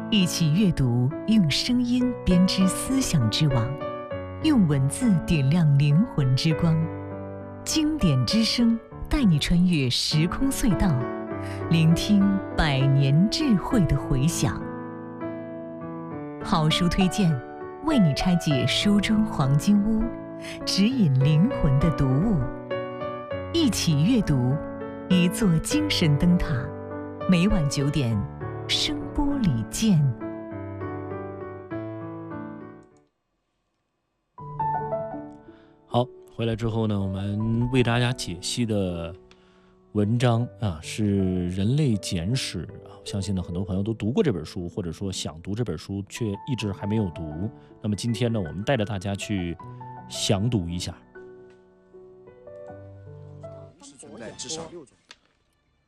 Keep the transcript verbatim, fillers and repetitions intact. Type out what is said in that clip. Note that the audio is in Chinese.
一起阅读，用声音编织思想之网，用文字点亮灵魂之光。经典之声带你穿越时空隧道，聆听百年智慧的回响。好书推荐，为你拆解书中黄金屋，指引灵魂的读物。一起阅读，一座精神灯塔。每晚九点，声波里见。 好，回来之后呢，我们为大家解析的文章啊是《人类简史》啊，相信呢很多朋友都读过这本书，或者说想读这本书，却一直还没有读。那么今天呢，我们带着大家去详读一下。 存在至少六种。